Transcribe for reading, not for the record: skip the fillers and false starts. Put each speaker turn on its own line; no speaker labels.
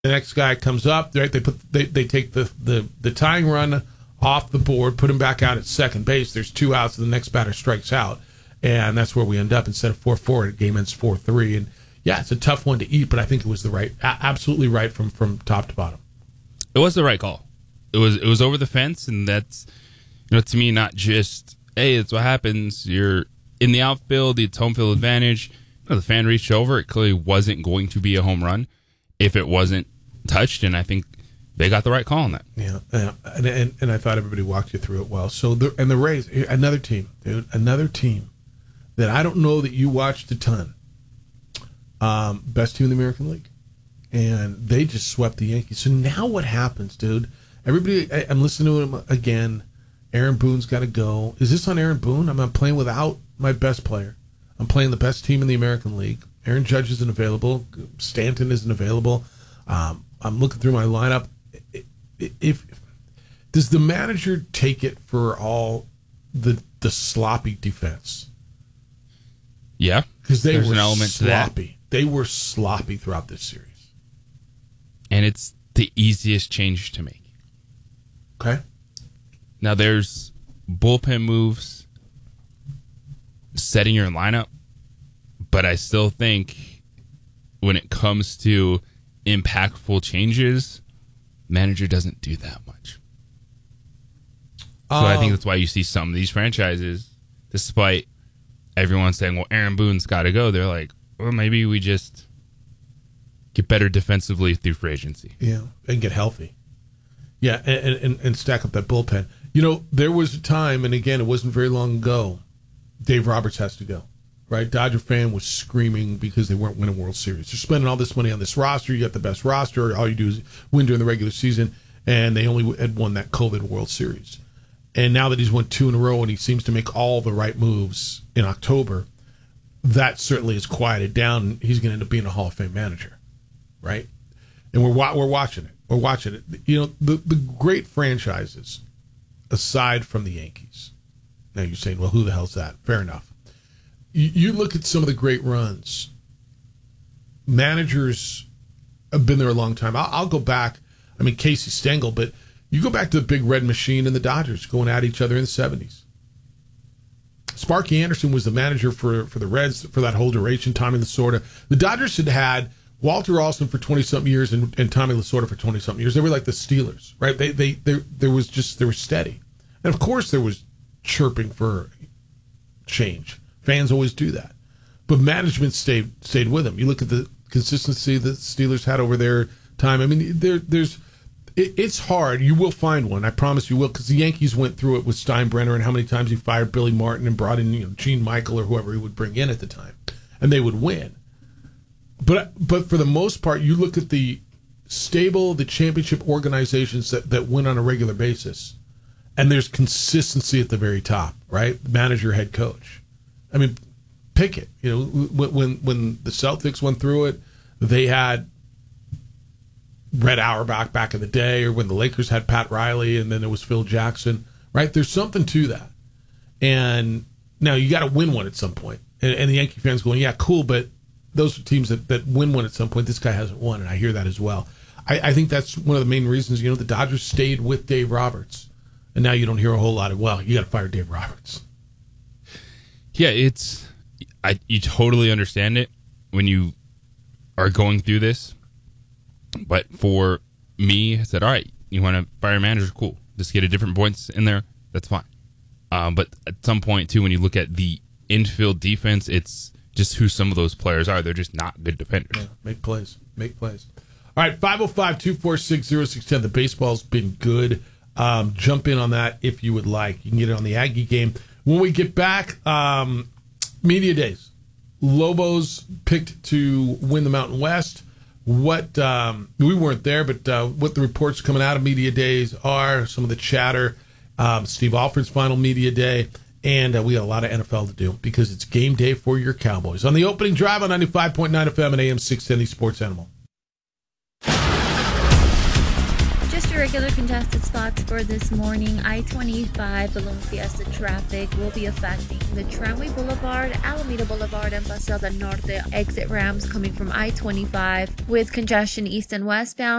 The next guy comes up, right? They take the tying run off the board, put him back out at second base. There's 2 outs, and the next batter strikes out, and that's where we end up. Instead of 4-4, the game ends 4-3. And yeah, it's a tough one to eat, but I think it was absolutely right from top to bottom.
It was the right call. It was over the fence, and that's, to me, not just, hey, it's what happens. You're in the outfield, it's home field advantage. The fan reached over. It clearly wasn't going to be a home run if it wasn't touched, and I think they got the right call on that.
Yeah, and I thought everybody walked you through it well. So the Rays, another team that I don't know that you watched a ton. Best team in the American League, and they just swept the Yankees. So now what happens, dude? Everybody, I'm listening to him again. Aaron Boone's got to go. Is this on Aaron Boone? I'm playing without my best player. I'm playing the best team in the American League. Aaron Judge isn't available. Stanton isn't available. I'm looking through my lineup. If does the manager take it for all the sloppy defense?
Yeah,
because there's
an element
sloppy.
To that.
They were sloppy throughout this series,
and it's the easiest change to make.
Okay.
Now there's bullpen moves, setting your lineup, but I still think when it comes to impactful changes, manager doesn't do that much. So I think that's why you see some of these franchises, despite everyone saying, well, Aaron Boone's got to go, they're like, well, maybe we just get better defensively through free agency.
Yeah, and get healthy. Yeah, and stack up that bullpen. There was a time, and again, it wasn't very long ago, Dave Roberts has to go, right? Dodger fan was screaming because they weren't winning World Series. They're spending all this money on this roster. You got the best roster. All you do is win during the regular season, and they only had won that COVID World Series. And now that he's won 2 in a row and he seems to make all the right moves in October, that certainly has quieted down. He's going to end up being a Hall of Fame manager, right? And we're watching it. We're watching it. The great franchises, aside from the Yankees. Now you're saying, well, who the hell's that? Fair enough. You look at some of the great runs. Managers have been there a long time. I'll go back. I mean, Casey Stengel, but you go back to the Big Red Machine and the Dodgers going at each other in the 70s. Sparky Anderson was the manager for the Reds for that whole duration. Tommy Lasorda. The Dodgers had Walter Alston for 20-something years and Tommy Lasorda for 20-something years. They were like the Steelers, right? They were steady. And, of course, there was chirping for change. Fans always do that. But management stayed with them. You look at the consistency the Steelers had over their time. I mean, it's hard. You will find one. I promise you will, because the Yankees went through it with Steinbrenner and how many times he fired Billy Martin and brought in Gene Michael or whoever he would bring in at the time. And they would win. But for the most part, you look at the championship organizations that win on a regular basis, and there's consistency at the very top, right? Manager, head coach. I mean, pick it. When the Celtics went through it, they had Red Auerbach back in the day, or when the Lakers had Pat Riley, and then there was Phil Jackson, right? There's something to that. And now you got to win one at some point. And the Yankee fans going, yeah, cool, but those are teams that win one at some point. This guy hasn't won, and I hear that as well. I think that's one of the main reasons, the Dodgers stayed with Dave Roberts. And now you don't hear a whole lot of, well, you got to fire Dave Roberts.
Yeah, you totally understand it when you are going through this. But for me, I said, all right, you want to fire a manager? Cool. Just get a different points in there. That's fine. But at some point, too, when you look at the infield defense, it's just who some of those players are. They're just not good defenders.
Yeah, make plays. All right, 505-246-0610. The baseball's been good. Jump in on that if you would like. You can get it on the Aggie game. When we get back, media days. Lobos picked to win the Mountain West. What we weren't there, but what the reports coming out of media days are, some of the chatter, Steve Alford's final media day, and we got a lot of NFL to do because it's game day for your Cowboys. On the opening drive on 95.9 FM and AM 610 Sports Animal.
Just a regular congested spots for this morning. I-25 Balloon Fiesta traffic will be affecting the Tramway Boulevard, Alameda Boulevard, and Paseo del Norte exit ramps coming from I-25 with congestion east and westbound.